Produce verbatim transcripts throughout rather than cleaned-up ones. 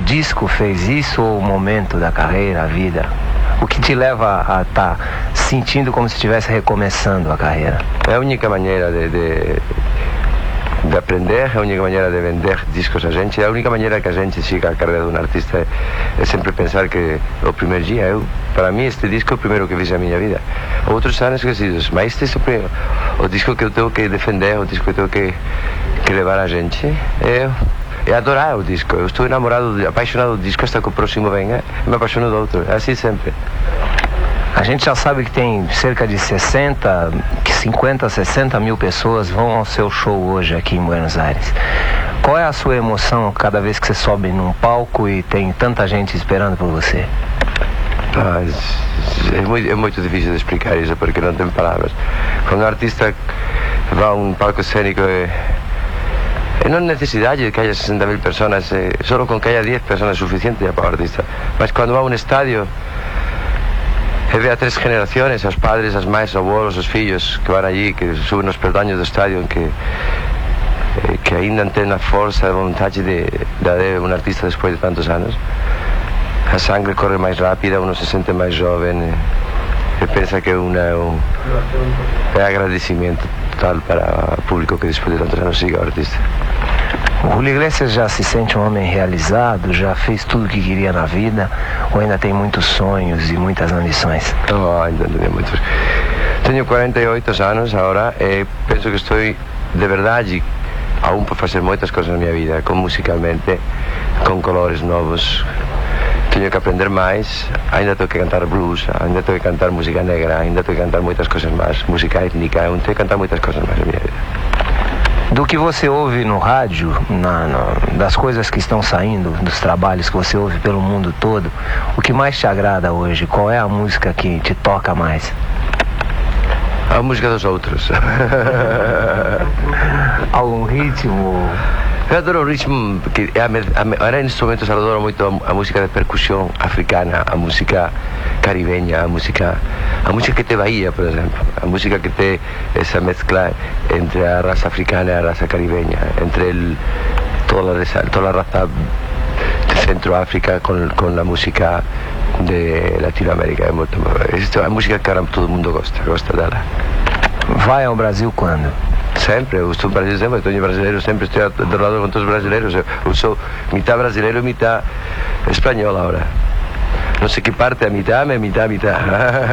disco fez isso, ou o momento da carreira, a vida? O que te leva a estar tá sentindo como se estivesse recomeçando a carreira? É a única maneira de, de, de aprender, é a única maneira de vender discos a gente, é a única maneira que a gente siga a carreira de um artista, é, é sempre pensar que o primeiro dia, eu, para mim este disco é o primeiro que fiz na minha vida. Outros anos esquecidos, mas este é o, primeiro, o disco que eu tenho que defender, o disco que eu tenho que, que levar a gente. É, é adorar o disco. Eu estou enamorado, apaixonado do disco, hasta que o próximo venha, me apaixono do outro. É assim sempre. A gente já sabe que tem cerca de sessenta, cinquenta, sessenta mil pessoas vão ao seu show hoje aqui em Buenos Aires. Qual é a sua emoção cada vez que você sobe num palco e tem tanta gente esperando por você? Ah, é, muito, é muito difícil de explicar isso porque não tem palavras. Quando um artista vai a um palco cênico, é, é não necessidade de que haya sessenta mil pessoas, é, só com que haya dez pessoas é suficiente para o artista. Mas quando vai a um estádio, e vê a três gerações, os padres, as mães, os avós, os filhos que vão allí, que subem os peldaños do estádio, que, que ainda têm a força, a vontade de, de um artista depois de tantos anos. A sangue corre mais rápida, uno se sente mais jovem e pensa que é, uma, um, é agradecimento total para o público que depois de tantos anos siga o artista. O Julio Iglesias já se sente um homem realizado, já fez tudo o que queria na vida, ou ainda tem muitos sonhos e muitas ambições? Não, ainda tenho muitos. Tenho quarenta e oito anos agora e penso que estou de verdade aún por fazer muitas coisas na minha vida, com musicalmente, com colores novos. Tenho que aprender mais, ainda tenho que cantar blues, ainda tenho que cantar música negra, ainda tenho que cantar muitas coisas mais, música étnica, eu tenho que cantar muitas coisas mais na minha vida. Do que você ouve no rádio, na, na, das coisas que estão saindo, dos trabalhos que você ouve pelo mundo todo, o que mais te agrada hoje? Qual é a música que te toca mais? A música dos outros. Algum ritmo? Eu adoro o ritmo, porque agora neste momento eu adoro muito a, a música de percussão africana, a música caribenha, a música, a música que tem Bahia, por exemplo, a música que tem essa mescla entre a raça africana e a raça caribenha, entre el, toda, a, toda a raça de Centro-África com, com a música de Latinoamérica. É muito, é a música que todo mundo gosta, gosta dela. Vai ao Brasil quando? Sempre, eu estou no Brasil sempre, estou em brasileiro, sempre estou do lado com todos os brasileiros. Eu sou metade brasileiro e metade espanhol agora. Não sei que parte é metade, mas metade, metade.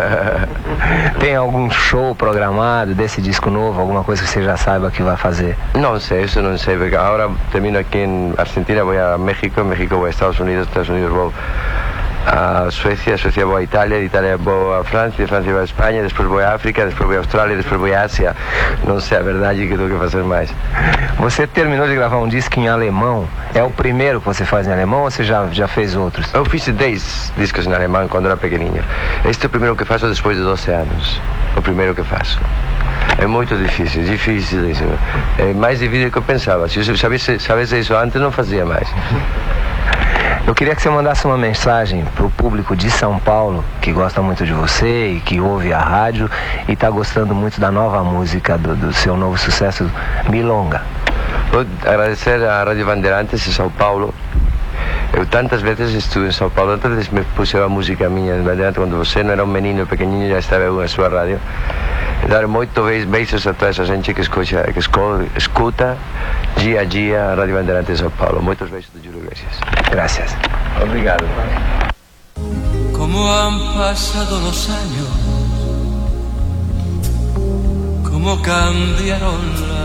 Tem algum show programado desse disco novo, alguma coisa que você já saiba que vai fazer? Não sei, isso não sei, porque agora termino aqui em Argentina, vou a México, México vou a Estados Unidos, Estados Unidos vou a Suécia, a Suécia vou a Itália, de Itália vou a França, de França vou a Espanha, depois vou a África, depois vou a Austrália, depois vou a Ásia. Não sei a verdade que tenho que fazer mais. Você terminou de gravar um disco em alemão. É o primeiro que você faz em alemão ou você já, já fez outros? Eu fiz dez discos em alemão quando era pequenininho. Este é o primeiro que faço depois de doze anos. O primeiro que faço. É muito difícil, dificilíssimo. É mais difícil do que eu pensava. Se eu sabesse, sabesse isso antes, não fazia mais. Eu queria que você mandasse uma mensagem para o público de São Paulo, que gosta muito de você e que ouve a rádio e está gostando muito da nova música, do, do seu novo sucesso, Milonga. Vou agradecer à Rádio Bandeirantes de São Paulo. Eu tantas vezes estive em São Paulo, tantas vezes me puseram a música minha em Bandeirantes, quando você não era um menino pequenininho, já estava na sua rádio. Dar muitos beijos a toda essa gente que escuta, que escuta dia a dia a Rádio Bandeirantes de São Paulo. Muitos beijos do Julio Iglesias. Gracias. Obrigado. Como han pasado los años, como cambiaron las